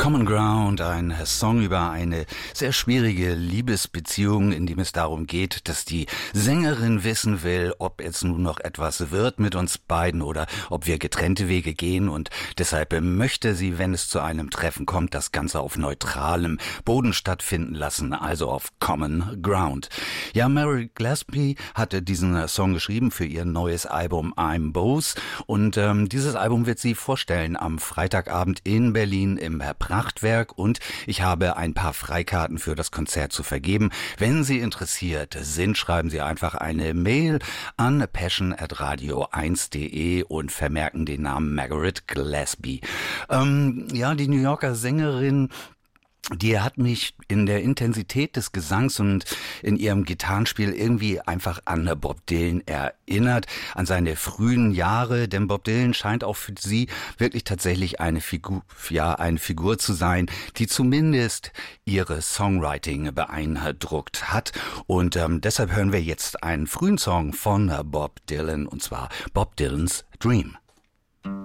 Common Ground, ein Song über eine sehr schwierige Liebesbeziehung, in dem es darum geht, dass die Sängerin wissen will, ob es nun noch etwas wird mit uns beiden oder ob wir getrennte Wege gehen, und deshalb möchte sie, wenn es zu einem Treffen kommt, das Ganze auf neutralem Boden stattfinden lassen, also auf Common Ground. Ja, Mary Gillespie hatte diesen Song geschrieben für ihr neues Album I'm Bose, und dieses Album wird sie vorstellen am Freitagabend in Berlin im Prachtwerk, und ich habe ein paar Freikarten für das Konzert zu vergeben. Wenn Sie interessiert sind, schreiben Sie einfach eine Mail an passion@radio1.de und vermerken den Namen Margaret Gillespie. Die New Yorker Sängerin, die hat mich in der Intensität des Gesangs und in ihrem Gitarrenspiel irgendwie einfach an Bob Dylan erinnert, an seine frühen Jahre, denn Bob Dylan scheint auch für sie wirklich tatsächlich eine Figur zu sein, die zumindest ihre Songwriting beeindruckt hat. Und deshalb hören wir jetzt einen frühen Song von Bob Dylan, und zwar Bob Dylans Dream.